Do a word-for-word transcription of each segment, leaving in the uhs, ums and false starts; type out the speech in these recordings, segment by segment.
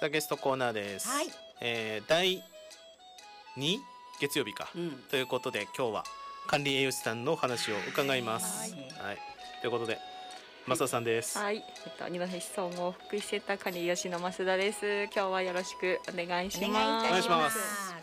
さあゲストコーナーです、 はいえー、だいに月曜日か、うん、ということで今日は管理栄養士さんのお話を伺います、はいはい、ということで増田さんです。 はい、えっと、二戸市総合福祉センター管理栄養士の増田です。今日はよろしくお願いします。 お願いします。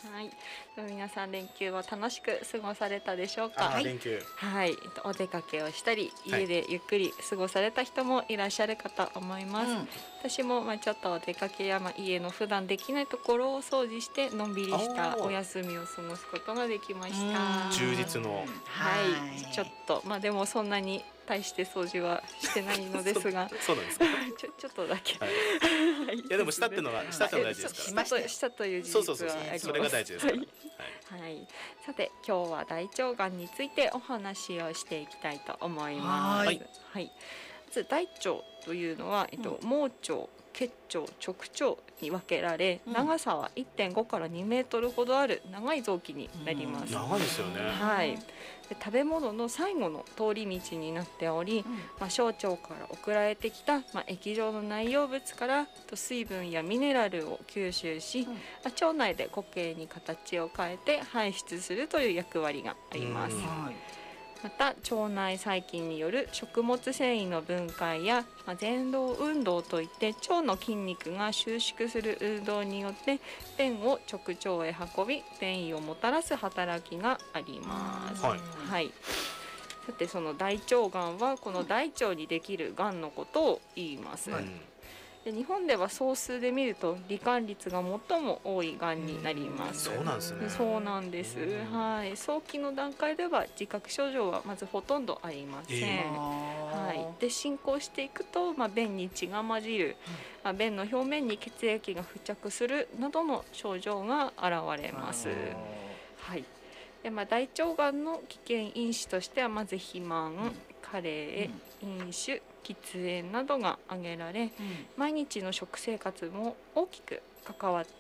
はい、皆さん連休は楽しく過ごされたでしょうか。 はい、連休。 はい、えっと、お出かけをしたり、家でゆっくり過ごされた人もいらっしゃるかと思います。はい、私もまあちょっとお出かけやまあ家の普段できないところを掃除してのんびりしたお休みを過ごすことができました。 充実の。 はい、ちょっとまあでもそんなに大して掃除はしてないのですがそ, そうなんですかちょちょっとだけ、 はい、いやでもしたっていうのがしたってのが大事ですから、 したという事実はあります。 それが大事ですから、 はいはい、さて今日は大腸がんについてお話をしていきたいと思います。はい、はい、まず大腸というのは、えっと、盲腸、結腸、直腸に分けられ、うん、長さは いってんご からにメートルほどある長い臓器になります。 うん、長いですよね。 はい、で食べ物の最後の通り道になっており、うん、まあ、小腸から送られてきた、まあ、液状の内容物から水分やミネラルを吸収し、うん、まあ、腸内で固形に形を変えて排出するという役割があります。うん、はい、また腸内細菌による食物繊維の分解や、まあ、蠕動運動といって腸の筋肉が収縮する運動によって便を直腸へ運び便意をもたらす働きがあります。はい、はい、さてその大腸がんはこの大腸にできるがんのことを言います。はい、で日本では総数で見ると罹患率が最も多いがんになります。 そうなんですね。 そうなんです。はい、早期の段階では自覚症状はまずほとんどありません。えー、はい、で進行していくと、まあ、便に血が混じる、まあ、便の表面に血液が付着するなどの症状が現れます。はい、でまあ、大腸がんの危険因子としてはまず肥満、加齢、飲酒、喫煙などが挙げられ、うん、毎日の食生活も大きく関わって